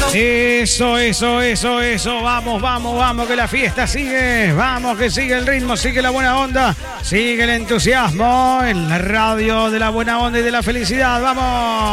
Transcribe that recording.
Eso. Vamos, que la fiesta sigue. Vamos, que sigue el ritmo, sigue la buena onda, sigue el entusiasmo en la radio de la buena onda y de la felicidad. Vamos.